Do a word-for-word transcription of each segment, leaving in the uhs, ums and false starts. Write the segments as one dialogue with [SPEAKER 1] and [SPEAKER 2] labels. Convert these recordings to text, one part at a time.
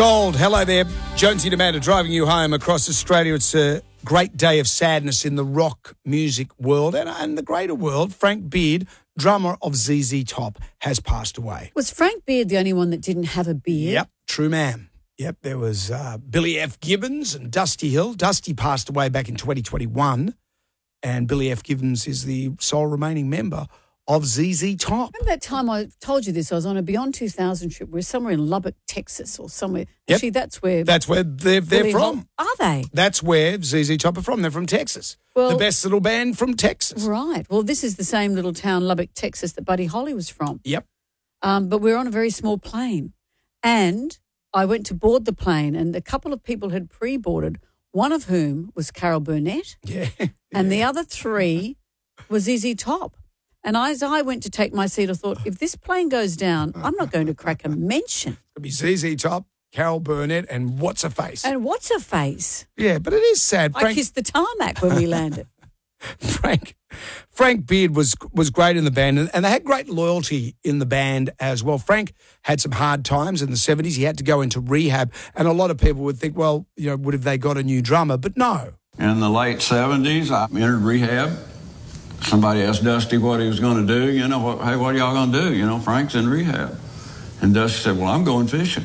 [SPEAKER 1] Gold, hello there. Jonesy and Amanda driving you home across Australia. It's a great day of sadness in the rock music world and, and the greater world. Frank Beard, drummer of Z Z Top, has passed away.
[SPEAKER 2] Was Frank Beard the only one that didn't have a beard?
[SPEAKER 1] Yep, true man. Yep, there was uh, Billy F. Gibbons and Dusty Hill. Dusty passed away back in twenty twenty-one, and Billy F. Gibbons is the sole remaining member of Z Z Top.
[SPEAKER 2] Remember that time I told you this? I was on a Beyond two thousand trip. We're somewhere in Lubbock, Texas or somewhere.
[SPEAKER 1] Yep.
[SPEAKER 2] Actually, that's where...
[SPEAKER 1] That's where they're, they're
[SPEAKER 2] Billy
[SPEAKER 1] from.
[SPEAKER 2] Hol- Are they?
[SPEAKER 1] That's where Z Z Top are from. They're from Texas.
[SPEAKER 2] Well,
[SPEAKER 1] the best little band from Texas.
[SPEAKER 2] Right. Well, this is the same little town, Lubbock, Texas, that Buddy Holly was from.
[SPEAKER 1] Yep.
[SPEAKER 2] Um, but we were on a very small plane. And I went to board the plane, and a couple of people had pre-boarded, one of whom was Carol Burnett.
[SPEAKER 1] Yeah.
[SPEAKER 2] And the other three was Z Z Top. And as I went to take my seat, I thought, if this plane goes down, I'm not going to crack a mention.
[SPEAKER 1] It'll be Z Z Top, Carol Burnett, and What's Her Face.
[SPEAKER 2] And what's her face?
[SPEAKER 1] Yeah, but it is sad.
[SPEAKER 2] I
[SPEAKER 1] Frank,
[SPEAKER 2] kissed the tarmac when we landed.
[SPEAKER 1] Frank Frank Beard was was great in the band, and, and they had great loyalty in the band as well. Frank had some hard times in the seventies. He had to go into rehab, and a lot of people would think, well, you know, would have they got a new drummer? But no.
[SPEAKER 3] In the late seventies, I entered rehab. Somebody asked Dusty what he was going to do. You know, what, hey, what are y'all going to do? You know, Frank's in rehab. And Dusty said, well, I'm going fishing.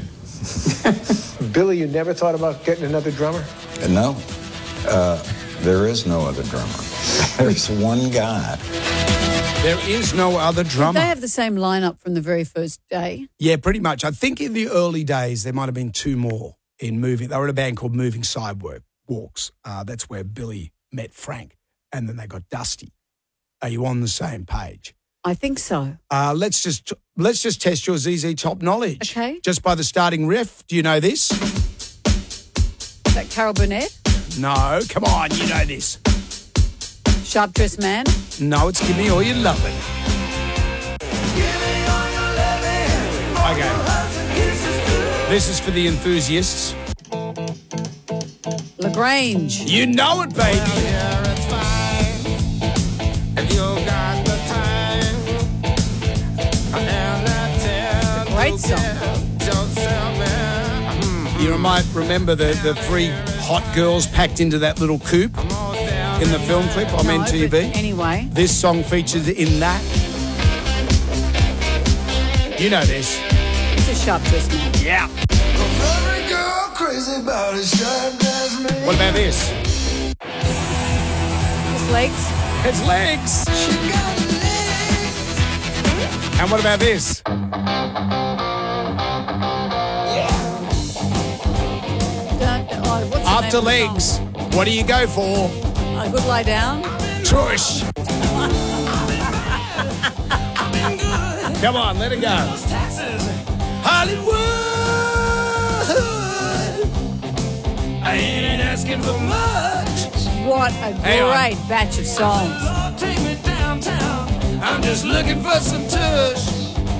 [SPEAKER 4] Billy, you never thought about getting another drummer?
[SPEAKER 5] Uh, no. Uh, there is no other drummer. There's one guy.
[SPEAKER 1] There is no other drummer.
[SPEAKER 2] Did they have the same lineup from the very first day?
[SPEAKER 1] Yeah, pretty much. I think in the early days there might have been two more in moving. They were in a band called Moving Sidewalk Walks. Uh, that's where Billy met Frank, and then they got Dusty. Are you on the same page?
[SPEAKER 2] I think so.
[SPEAKER 1] Uh, let's just let's just test your Z Z Top knowledge.
[SPEAKER 2] Okay.
[SPEAKER 1] Just by the starting riff. Do you know this?
[SPEAKER 2] Is that Carol Burnett?
[SPEAKER 1] No. Come on, you know this.
[SPEAKER 2] Sharp Dressed Man?
[SPEAKER 1] No, it's Give Me All Your Lovin'. Okay. This is for the enthusiasts.
[SPEAKER 2] LaGrange.
[SPEAKER 1] You know it, baby.
[SPEAKER 2] Great song.
[SPEAKER 1] You might remember the, the three hot girls packed into that little coupe in the film clip on
[SPEAKER 2] No,
[SPEAKER 1] M T V.
[SPEAKER 2] but anyway.
[SPEAKER 1] This song featured in that. You know this.
[SPEAKER 2] It's a Sharp Dressed Man.
[SPEAKER 1] Yeah. What about this?
[SPEAKER 2] His legs.
[SPEAKER 1] It's Legs. And what about this?
[SPEAKER 2] Don't, oh, what's the
[SPEAKER 1] After
[SPEAKER 2] name of the
[SPEAKER 1] Legs,
[SPEAKER 2] song?
[SPEAKER 1] what do you go for?
[SPEAKER 2] A Good Lie Down.
[SPEAKER 1] Tush. Come on, let it go. Hollywood. I ain't asking for much.
[SPEAKER 2] What a
[SPEAKER 1] Hang on.
[SPEAKER 2] great batch of songs.
[SPEAKER 1] Take me downtown. I'm just looking for some tush.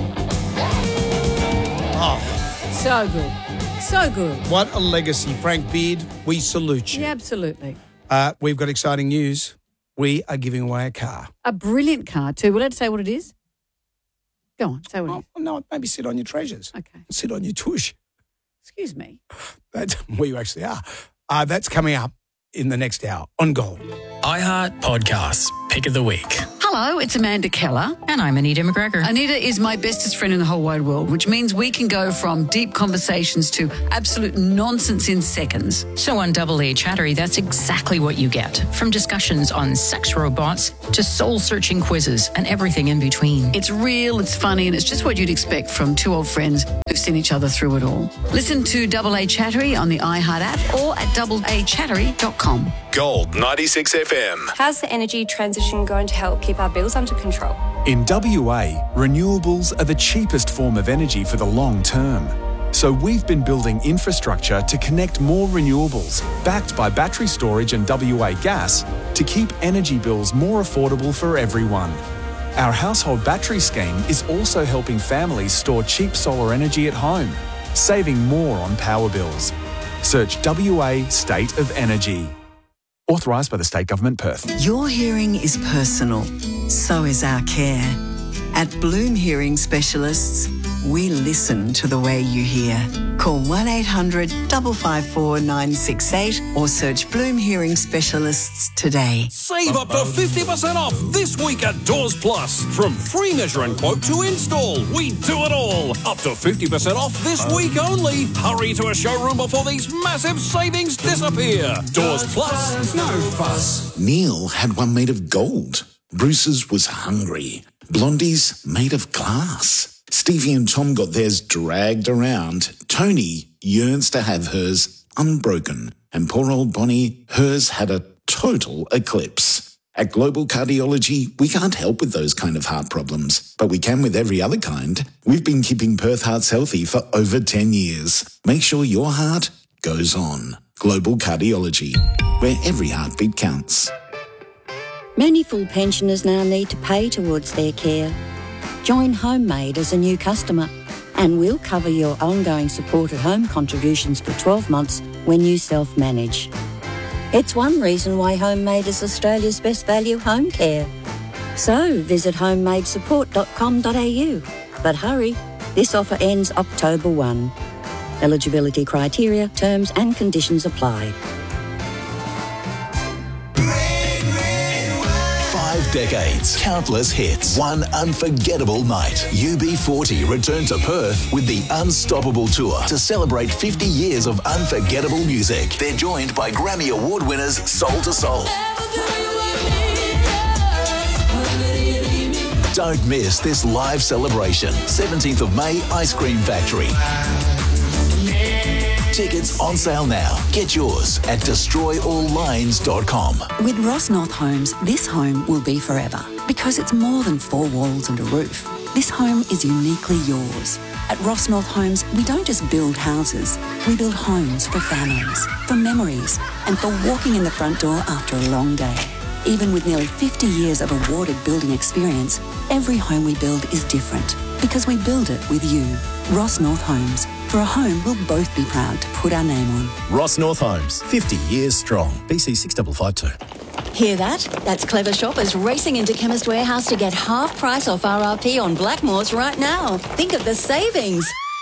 [SPEAKER 1] Oh,
[SPEAKER 2] So good. So good.
[SPEAKER 1] what a legacy. Frank Beard, we salute you.
[SPEAKER 2] Yeah, absolutely.
[SPEAKER 1] Uh, we've got exciting news. We are giving away a car.
[SPEAKER 2] A brilliant car, too. Will you say what it is? Go on, say what it is.
[SPEAKER 1] Oh, no, maybe sit on your treasures.
[SPEAKER 2] Okay.
[SPEAKER 1] Sit on your tush.
[SPEAKER 2] Excuse me.
[SPEAKER 1] That's where you actually are. Uh, that's coming up in the next hour on Gold.
[SPEAKER 6] iHeart Podcasts, Pick of the Week.
[SPEAKER 2] Hello, it's Amanda Keller.
[SPEAKER 7] And I'm Anita McGregor.
[SPEAKER 2] Anita is my bestest friend in the whole wide world, which means we can go from deep conversations to absolute nonsense in seconds.
[SPEAKER 7] So on Double A Chattery, that's exactly what you get. From discussions on sex robots to soul-searching quizzes and everything in between.
[SPEAKER 2] It's real, it's funny, and it's just what you'd expect from two old friends who've seen each other through it all. Listen to Double A Chattery on the iHeart app or at double a chattery dot com.
[SPEAKER 8] Gold ninety-six F M.
[SPEAKER 9] How's the energy transition going to help keep our bills under control?
[SPEAKER 10] In W A, renewables are the cheapest form of energy for the long term. So we've been building infrastructure to connect more renewables, backed by battery storage and W A Gas, to keep energy bills more affordable for everyone. Our household battery scheme is also helping families store cheap solar energy at home, saving more on power bills. Search W A State of Energy. Authorised by the State Government, Perth.
[SPEAKER 11] Your hearing is personal, so is our care. At Bloom Hearing Specialists, we listen to the way you hear. Call one eight hundred five five four nine six eight or search Bloom Hearing Specialists today.
[SPEAKER 12] Save up to fifty percent off this week at Doors Plus. From free measure and quote to install, we do it all. Up to fifty percent off this week only. Hurry to a showroom before these massive savings disappear. Doors Plus, no fuss.
[SPEAKER 13] Neil had one made of gold. Bruce's was hungry. Blondie's made of glass. Stevie and Tom got theirs dragged around. Tony yearns to have hers unbroken. And poor old Bonnie, hers had a total eclipse. At Global Cardiology, we can't help with those kind of heart problems, but we can with every other kind. We've been keeping Perth hearts healthy for over ten years. Make sure your heart goes on. Global Cardiology, where every heartbeat counts.
[SPEAKER 14] Many full pensioners now need to pay towards their care. Join Homemade as a new customer and we'll cover your ongoing support at home contributions for twelve months when you self-manage. It's one reason why Homemade is Australia's best value home care. So visit homemade support dot com dot a u. But hurry, this offer ends October first. Eligibility criteria, terms and conditions apply.
[SPEAKER 15] Five decades, countless hits, one unforgettable night. U B forty return to Perth with the Unstoppable Tour to celebrate fifty years of unforgettable music. They're joined by Grammy Award winners Soul to Soul. Don't miss this live celebration. seventeenth of May, Ice Cream Factory. Tickets on sale now. Get yours at destroy all lines dot com.
[SPEAKER 16] With Ross North Homes, this home will be forever because it's more than four walls and a roof. This home is uniquely yours. At Ross North Homes, we don't just build houses. We build homes for families, for memories, and for walking in the front door after a long day. Even with nearly fifty years of awarded building experience, every home we build is different because we build it with you. Ross North Homes. For a home we'll both be proud to put our name on.
[SPEAKER 17] Ross North Homes, fifty years strong. B C six five five two.
[SPEAKER 18] Hear that? That's clever shoppers racing into Chemist Warehouse to get half price off R R P on Blackmores right now. Think of the savings.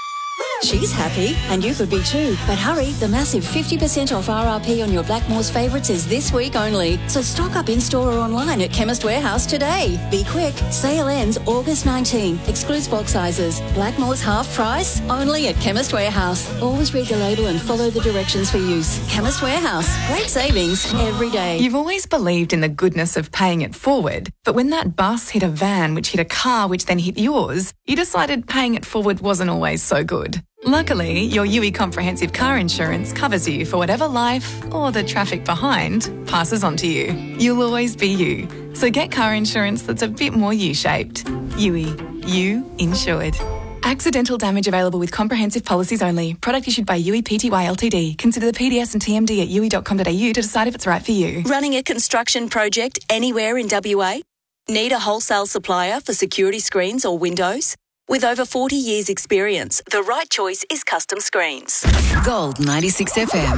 [SPEAKER 18] She's happy, and you could be too. But hurry, the massive fifty percent off R R P on your Blackmores favourites is this week only. So stock up in-store or online at Chemist Warehouse today. Be quick. Sale ends August nineteenth. Excludes bulk sizes. Blackmores half price, only at Chemist Warehouse. Always read the label and follow the directions for use. Chemist Warehouse. Great savings every day.
[SPEAKER 19] You've always believed in the goodness of paying it forward, but when that bus hit a van which hit a car which then hit yours, you decided paying it forward wasn't always so good. Luckily, your U I Comprehensive Car Insurance covers you for whatever life, or the traffic behind, passes on to you. You'll always be you. So get car insurance that's a bit more U-shaped. U I. You insured. Accidental damage available with comprehensive policies only. Product issued by U I Pty Ltd. Consider the P D S and T M D at u i dot com dot a u to decide if it's right for you.
[SPEAKER 18] Running a construction project anywhere in W A? Need a wholesale supplier for security screens or windows? With over forty years experience, the right choice is Custom Screens.
[SPEAKER 2] Gold ninety-six F M.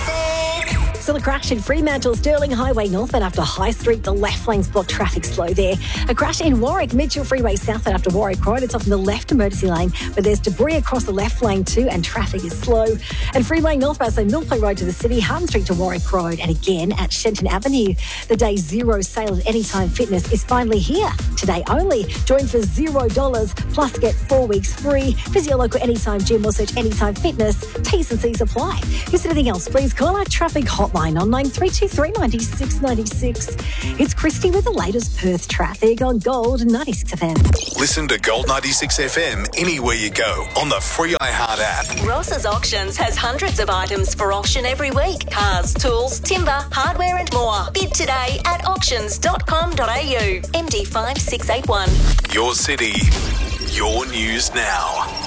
[SPEAKER 20] Still a crash in Fremantle, Stirling Highway northbound after High Street. The left lane's blocked, traffic slow there. A crash in Warwick, Mitchell Freeway southbound after Warwick Road. It's off in the left emergency lane, but there's debris across the left lane too, and traffic is slow. And Freeway northbound, so Mill Plain Road to the city, Harden Street to Warwick Road. And again at Shenton Avenue. The day zero sale at Anytime Fitness is finally here. Today only. Join for zero dollars, plus get four weeks free. Visit your local Anytime gym or search Anytime Fitness. T's and C's apply. If there's anything else, please call our traffic hotline on nine three two three, nine six nine six. It's Christy with the latest Perth traffic on Gold ninety-six F M.
[SPEAKER 8] Listen to Gold ninety-six F M anywhere you go on the free iHeart app.
[SPEAKER 18] Ross's Auctions has hundreds of items for auction every week. Cars, tools, timber, hardware and more. Bid today at auctions dot com dot a u. M D five six eight one.
[SPEAKER 8] Your city, your news now.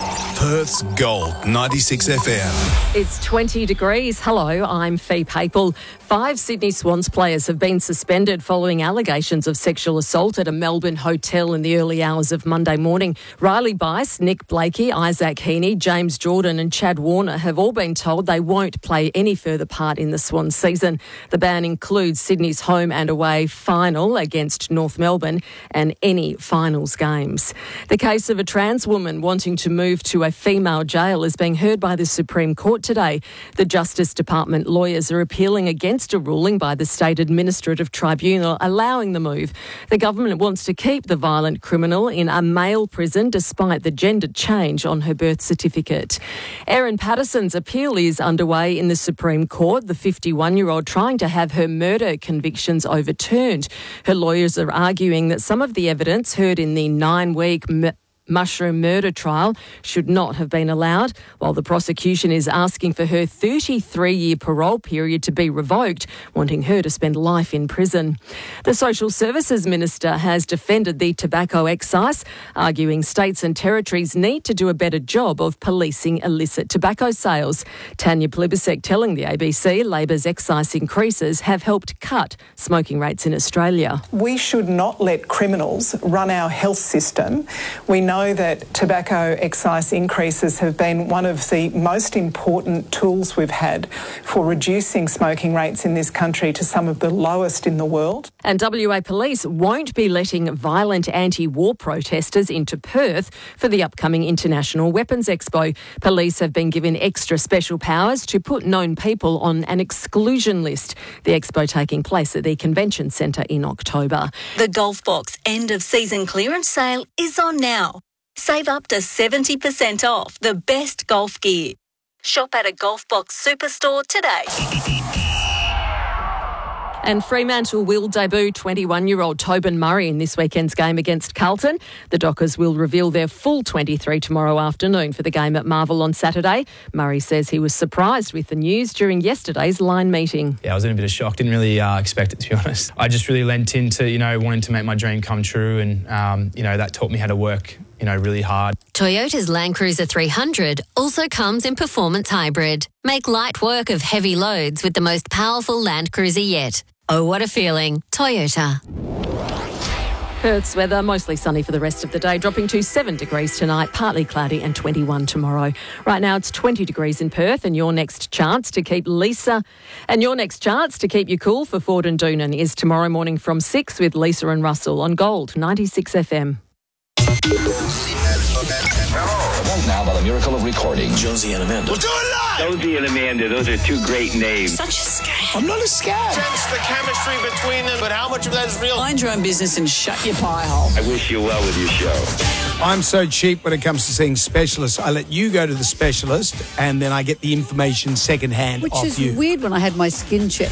[SPEAKER 8] Perth's Gold ninety-six F M.
[SPEAKER 21] It's twenty degrees. Hello, I'm Fee Papel. Five Sydney Swans players have been suspended following allegations of sexual assault at a Melbourne hotel in the early hours of Monday morning. Riley Bice, Nick Blakey, Isaac Heaney, James Jordan and Chad Warner have all been told they won't play any further part in the Swans season. The ban includes Sydney's home and away final against North Melbourne and any finals games. The case of a trans woman wanting to move to a female jail is being heard by the Supreme Court today. The Justice Department lawyers are appealing against a ruling by the State Administrative Tribunal allowing the move. The government wants to keep the violent criminal in a male prison despite the gender change on her birth certificate. Erin Patterson's appeal is underway in the Supreme Court, the fifty-one-year-old trying to have her murder convictions overturned. Her lawyers are arguing that some of the evidence heard in the nine-week m- mushroom murder trial should not have been allowed, while the prosecution is asking for her thirty-three-year parole period to be revoked, wanting her to spend life in prison. The Social Services Minister has defended the tobacco excise, arguing states and territories need to do a better job of policing illicit tobacco sales. Tanya Plibersek telling the A B C Labor's excise increases have helped cut smoking rates in Australia.
[SPEAKER 22] We should not let criminals run our health system. We know know that tobacco excise increases have been one of the most important tools we've had for reducing smoking rates in this country to some of the lowest in the world.
[SPEAKER 21] And W A Police won't be letting violent anti-war protesters into Perth for the upcoming International Weapons Expo. Police have been given extra special powers to put known people on an exclusion list. The expo taking place at the Convention Centre in October.
[SPEAKER 23] The Golf Box end of season clearance sale is on now. Save up to seventy percent off the best golf gear. Shop at a Golf Box Superstore today.
[SPEAKER 21] And Fremantle will debut twenty-one-year-old Tobin Murray in this weekend's game against Carlton. The Dockers will reveal their full twenty-three tomorrow afternoon for the game at Marvel on Saturday. Murray says he was surprised with the news during yesterday's line meeting.
[SPEAKER 24] Yeah, I was in a bit of shock. Didn't really uh, expect it, to be honest. I just really lent into, you know, wanting to make my dream come true, and, um, you know, that taught me how to work, you know, really hard.
[SPEAKER 25] Toyota's Land Cruiser three hundred also comes in Performance Hybrid. Make light work of heavy loads with the most powerful Land Cruiser yet. Oh, what a feeling. Toyota.
[SPEAKER 21] Perth's weather, mostly sunny for the rest of the day, dropping to seven degrees tonight, partly cloudy and twenty-one tomorrow. Right now it's twenty degrees in Perth, and your next chance to keep Lisa, and your next chance to keep you cool for Ford and Doonan is tomorrow morning from six with Lisa and Russell on Gold ninety-six F M.
[SPEAKER 26] Now, by the miracle of recording, Jonesy and Amanda.
[SPEAKER 27] We'll do it live! Jonesy and Amanda, those are two great names.
[SPEAKER 26] Such a scam. I'm not a scam.
[SPEAKER 27] Sense the chemistry between them, but how much of that is real?
[SPEAKER 28] Mind your own business and shut your pie hole.
[SPEAKER 27] I wish you well with your show.
[SPEAKER 1] I'm so cheap when it comes to seeing specialists. I let you go to the specialist, and then I get the information secondhand
[SPEAKER 29] Which
[SPEAKER 1] off
[SPEAKER 29] is
[SPEAKER 1] you.
[SPEAKER 29] weird when I had my skin checked.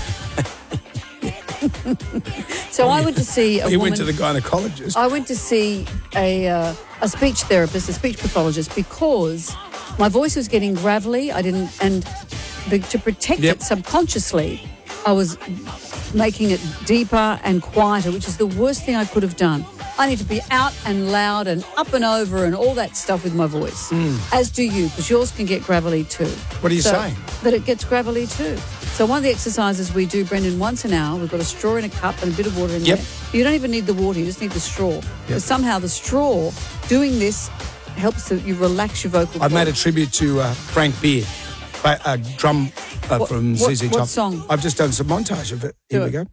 [SPEAKER 29] So I went to see a
[SPEAKER 1] You
[SPEAKER 29] woman,
[SPEAKER 1] went to the gynecologist.
[SPEAKER 29] I went to see a uh, a speech therapist, a speech pathologist, because my voice was getting gravelly. I didn't, and the, to protect
[SPEAKER 1] Yep.
[SPEAKER 29] it subconsciously, I was making it deeper and quieter, which is the worst thing I could have done. I need to be out and loud and up and over and all that stuff with my voice, as do you, because yours can get gravelly too.
[SPEAKER 1] What are you
[SPEAKER 29] So-
[SPEAKER 1] saying?
[SPEAKER 29] That it gets gravelly too. So one of the exercises we do, Brendan, once an hour, we've got a straw in a cup and a bit of water in
[SPEAKER 1] Yep.
[SPEAKER 29] there. You don't even need the water, you just need the straw. But somehow the straw, doing this, helps to, you relax your vocal
[SPEAKER 1] I've made a
[SPEAKER 29] cords.
[SPEAKER 1] tribute to uh, Frank Beard, a uh, drum uh,
[SPEAKER 29] What-
[SPEAKER 1] from
[SPEAKER 29] what-
[SPEAKER 1] Z Z
[SPEAKER 29] what
[SPEAKER 1] Top.
[SPEAKER 29] song?
[SPEAKER 1] I've just done some montage of it. Here
[SPEAKER 29] Do
[SPEAKER 1] we
[SPEAKER 29] it.
[SPEAKER 1] go.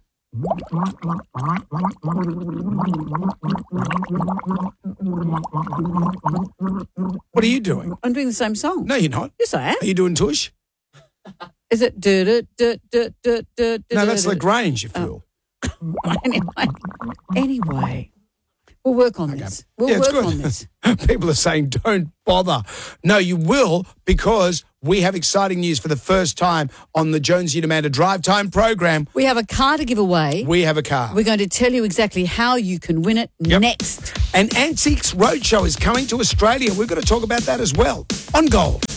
[SPEAKER 1] What are you doing?
[SPEAKER 29] I'm doing the same song.
[SPEAKER 1] No, you're not.
[SPEAKER 29] Yes, I am.
[SPEAKER 1] Are you doing tush?
[SPEAKER 29] Is it... Du, du, du, du, du, du,
[SPEAKER 1] No,
[SPEAKER 29] du,
[SPEAKER 1] that's
[SPEAKER 29] du.
[SPEAKER 1] Lagrange, you fool.
[SPEAKER 29] Anyway, anyway, we'll work on this. We'll
[SPEAKER 1] Yeah, it's
[SPEAKER 29] work
[SPEAKER 1] good.
[SPEAKER 29] on this.
[SPEAKER 1] People are saying don't bother. No, you will, because we have exciting news for the first time on the Jonesy and Amanda Drive Time program.
[SPEAKER 29] We have a car to give away.
[SPEAKER 1] We have a car.
[SPEAKER 29] We're going to tell you exactly how you can win it next.
[SPEAKER 1] And Antiques Roadshow is coming to Australia. We're going to talk about that as well on Gold.